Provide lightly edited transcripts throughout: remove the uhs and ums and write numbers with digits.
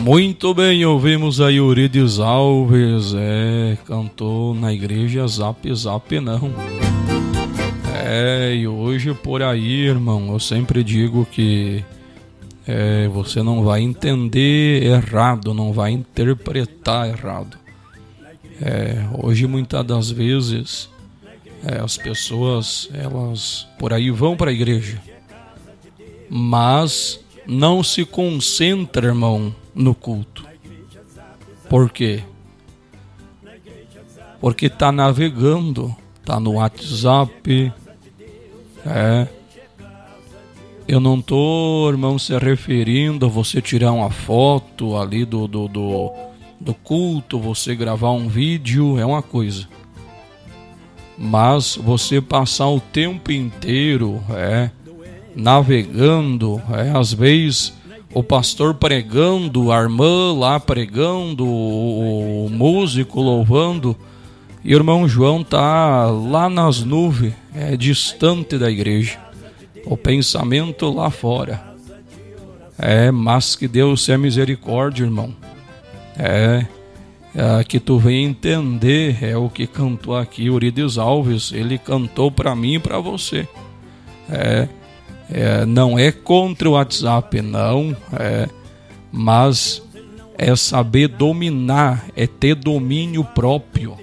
Muito bem, ouvimos aí Eurídice Alves, cantou na igreja Zap Zap não. E hoje por aí, irmão, eu sempre digo que você não vai entender errado, não vai interpretar errado. Hoje muitas das vezes as pessoas, elas por aí vão para a igreja, mas não se concentra, irmão, no culto. Por quê? Porque tá navegando, tá no WhatsApp. Eu não tô, irmão, se referindo a você tirar uma foto ali do culto, você gravar um vídeo, é uma coisa. Mas você passar o tempo inteiro navegando, às vezes o pastor pregando, a irmã lá pregando, o músico louvando, e o irmão João tá lá nas nuvens, distante da igreja, o pensamento lá fora. Mas que Deus tenha misericórdia, irmão. Que tu venha entender o que cantou aqui Eurídice Alves. Ele cantou para mim e para você. Não é contra o WhatsApp, não, mas é saber dominar, é ter domínio próprio.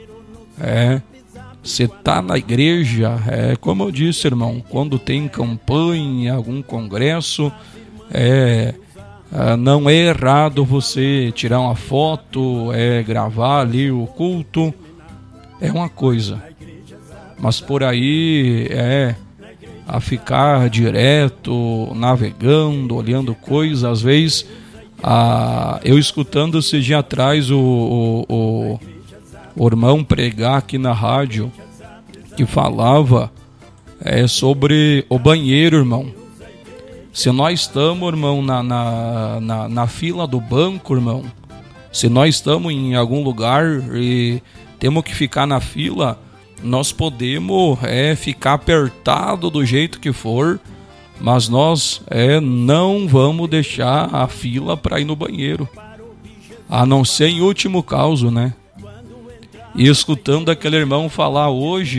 Você tá na igreja, como eu disse, irmão, quando tem campanha, algum congresso, não é errado você tirar uma foto, gravar ali o culto, é uma coisa, mas por aí a ficar direto, navegando, olhando coisas, às vezes, eu escutando esse dia atrás o irmão pregar aqui na rádio, que falava sobre o banheiro, irmão. Se nós estamos, irmão, na fila do banco, irmão, se nós estamos em algum lugar e temos que ficar na fila, nós podemos ficar apertado do jeito que for, mas nós não vamos deixar a fila para ir no banheiro, a não ser em último caso, né? E escutando aquele irmão falar hoje,